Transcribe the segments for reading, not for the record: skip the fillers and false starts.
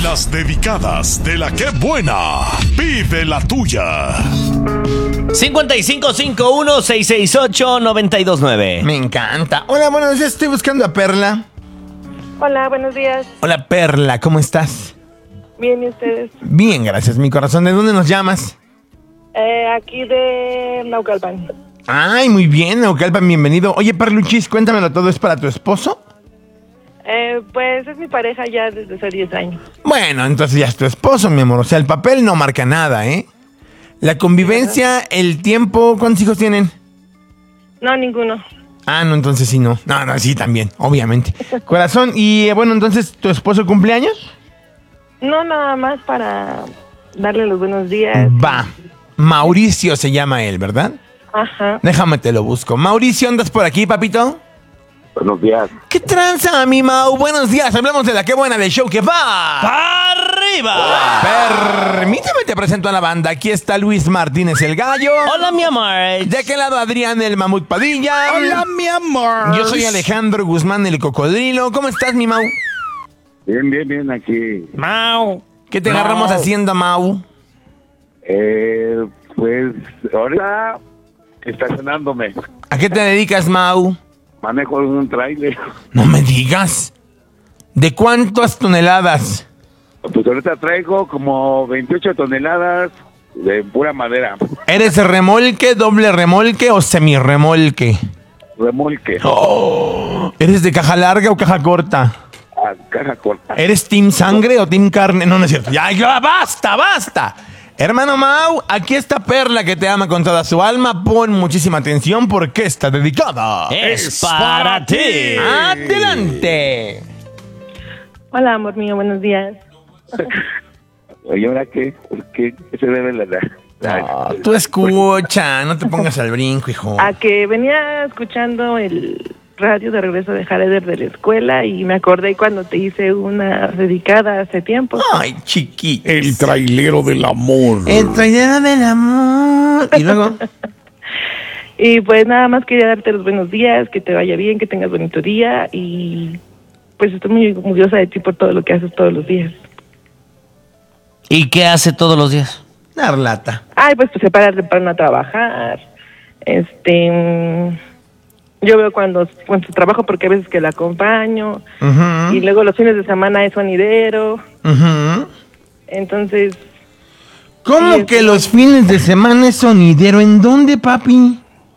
las dedicadas de la que buena. Pide la tuya. 5551-668-929. Me encanta. Hola, buenos días. Estoy buscando a Perla. Hola, buenos días. Hola, Perla. ¿Cómo estás? Bien, ¿y ustedes? Bien, gracias, mi corazón. ¿De dónde nos llamas? Aquí de Naucalpan. Ay, muy bien, Naucalpan, bienvenido. Oye, Perluchis, cuéntamelo todo. ¿Es para tu esposo? Pues es mi pareja ya desde hace 10 años. Bueno, entonces ya es tu esposo, mi amor. O sea, el papel no marca nada, ¿eh? La convivencia, el tiempo, ¿cuántos hijos tienen? No, ninguno. Ah, no, entonces sí no. No, sí, también, obviamente. Corazón, y bueno, entonces, ¿tu esposo cumple años? No, nada más para darle los buenos días. Va. Mauricio se llama él, ¿verdad? Ajá. Déjame te lo busco. Mauricio, ¿andas por aquí, papito? Buenos días. ¿Qué tranza, mi Mau? Buenos días. Hablamos de la que buena del show que va. ¡Arriba! Permíteme te presento a la banda. Aquí está Luis Martínez el Gallo. Hola, mi amor. De aquel lado Adrián el Mamut Padilla. Hola, mi amor. Yo soy Alejandro Guzmán el Cocodrilo. ¿Cómo estás, mi Mau? Bien, aquí. Mau. ¿Qué te agarramos haciendo, Mau? Pues ahora estacionándome. ¿A qué te dedicas, Mau? Manejo un tráiler. No me digas. ¿De cuántas toneladas? Pues ahorita traigo como 28 toneladas de pura madera. ¿Eres remolque, doble remolque o semirremolque? Remolque. ¿Eres de caja larga o caja corta? Caja corta. ¿Eres team sangre o team carne? No es cierto. Ya, basta. Hermano Mau, aquí está Perla que te ama con toda su alma. Pon muchísima atención porque está dedicada. Es para ti. Adelante. Hola, amor mío, buenos días. ¿Y ahora qué? ¿Por qué? ¿Qué se debe la... Tú escucha, no te pongas al brinco, hijo. A que venía escuchando el radio de regreso de Jared de la escuela y me acordé cuando te hice una dedicada hace tiempo. Ay, chiquito. El trailero del amor. El trailero del amor. Y luego... Y pues nada más quería darte los buenos días, que te vaya bien, que tengas bonito día y pues estoy muy orgullosa de ti por todo lo que haces todos los días. ¿Y qué hace todos los días? Dar lata. Ay, pues se para temprano a trabajar. Yo veo cuando trabajo porque a veces que la acompaño. Ujú. Y luego los fines de semana es sonidero. Ujú. Entonces, ¿Cómo Sí, que sí. los fines de semana es sonidero? ¿En dónde, papi?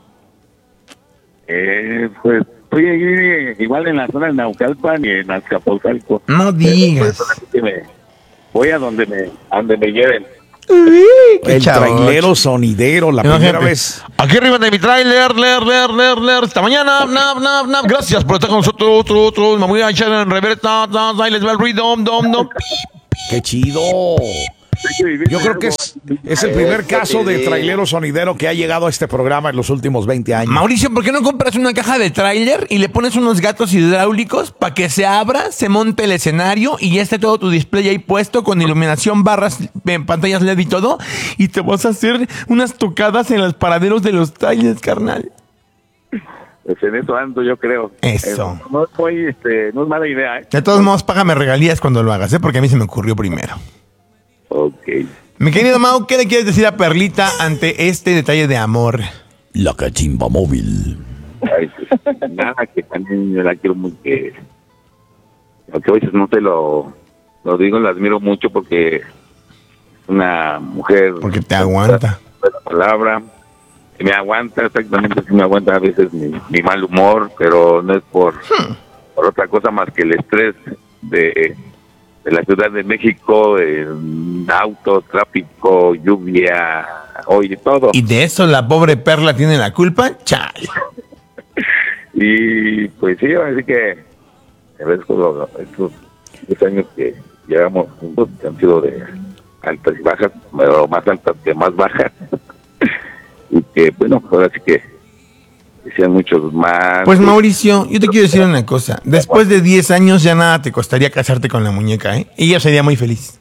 Pues estoy ahí, igual en la zona de Naucalpan y en Azcapotzalco. No digas. Voy a donde me lleven. Qué El chavocho. trailero sonidero, la primera Imagínate. vez. Aquí arriba de mi trailer, leer. Esta mañana, gracias por estar con nosotros. Me voy a echar en reversa, ahí les va el ruido, dom. Qué chido. Yo creo que es el primer caso de trailero sonidero que ha llegado a este programa en los últimos 20 años. Mauricio, ¿por qué no compras una caja de tráiler y le pones unos gatos hidráulicos para que se abra, se monte el escenario y ya esté todo tu display ahí puesto con iluminación, barras, pantallas LED y todo? Y te vas a hacer unas tocadas en los paraderos de los trailers, carnal. Pues en eso ando, yo creo. Eso. No es mala idea, ¿eh? De todos modos, págame regalías cuando lo hagas, porque a mí se me ocurrió primero. Ok. Mi querido Mau, ¿qué le quieres decir a Perlita ante este detalle de amor? La cachimba móvil. Ay, pues, nada, que también yo la quiero mucho. Aunque a veces no te lo digo, la admiro mucho porque es una mujer. Porque te aguanta. La palabra. Que me aguanta, exactamente, sí me aguanta a veces mi mal humor, pero no es por otra cosa más que el estrés de la Ciudad de México, auto, tráfico, lluvia, oye, todo. ¿Y de eso la pobre Perla tiene la culpa? Chale. Y pues sí, así que agradezco estos 10 años que llevamos juntos, que han sido de altas y bajas, pero más altas que más bajas. Y que, bueno, ahora sí que sean muchos más. Pues Mauricio, yo te quiero decir una cosa. Después de 10 años ya nada te costaría casarte con la muñeca, ¿eh? Ella sería muy feliz.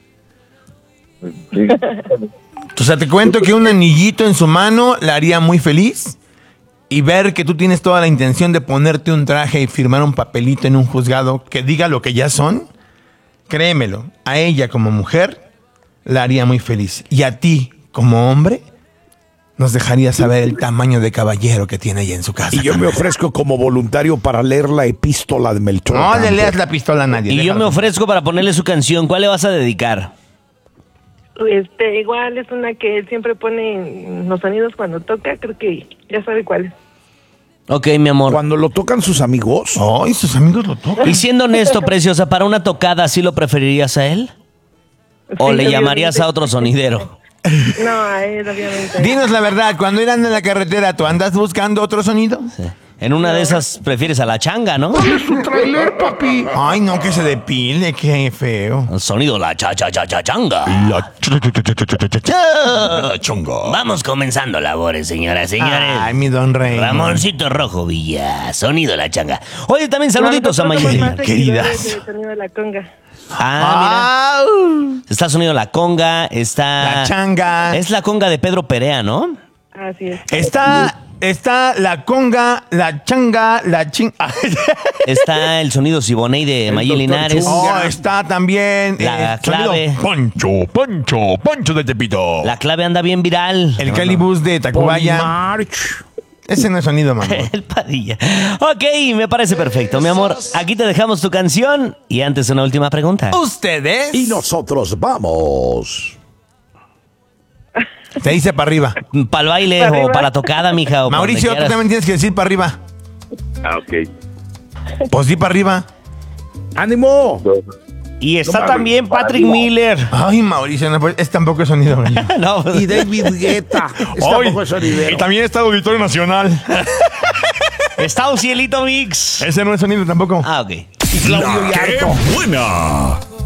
Sí. O sea, te cuento que un anillito en su mano la haría muy feliz. Y ver que tú tienes toda la intención de ponerte un traje y firmar un papelito en un juzgado que diga lo que ya son, créemelo, a ella como mujer la haría muy feliz. Y a ti como hombre nos dejaría saber el tamaño de caballero que tiene ella en su casa. Y yo me ofrezco como voluntario para leer la epístola de Melchor. No le Ocampo. leas la pistola a nadie. Y yo déjalo. me ofrezco para ponerle su canción. ¿Cuál le vas a dedicar? Igual es una que él siempre pone los sonidos cuando toca, creo que ya sabe cuál es. Ok, mi amor. Cuando lo tocan sus amigos. Ay, sus amigos lo tocan. Y siendo honesto, preciosa, ¿para una tocada sí lo preferirías a él? ¿O Sí, le llamarías obviamente. a otro sonidero? No, a él, obviamente. Dinos la verdad, cuando irán en la carretera, ¿tú andas buscando otro sonido? Sí. En una de esas prefieres a la changa, ¿no? Ay, no, que se depile, qué feo. El sonido, la changa. La chonga. Vamos comenzando labores, señoras y señores. Ay, mi don Rey. Ramoncito Rojo Villa, sonido la changa. Oye, también saluditos a Nosotros Mayeli. somos más queridas. seguidores del sonido de la conga. Ah, mira. Está sonido la conga, está... La changa. Es la conga de Pedro Perea, ¿no? Así es. Está la conga, la changa, la ching... Está el sonido Siboney de Mayeli Dr. Linares. Oh, está también... La sonido clave. Poncho de Tepito. La clave anda bien viral. El Calibus de Tacubaya. Polymarch. Ese no es sonido, mamá. El Padilla. Ok, me parece perfecto, mi amor. Aquí te dejamos tu canción. Y antes una última pregunta. ¿Ustedes? Y nosotros vamos. Te dice para arriba. ¿Para el baile ¿Para o arriba? para la tocada, mija? O Mauricio, donde tú quieras? también tienes que decir para arriba. Ah, ok. Pues di para arriba. ¡Ánimo! Y está No mames, también para Patrick arriba. Miller. Ay, Mauricio, no, pues, es tampoco es sonido. güey. No, pues, Y David Guetta. Tampoco es sonidero. Y también está Auditorio Nacional. está un cielito mix. Ese no es sonido tampoco. Ah, ok. Y Claudio La que Yarto. buena.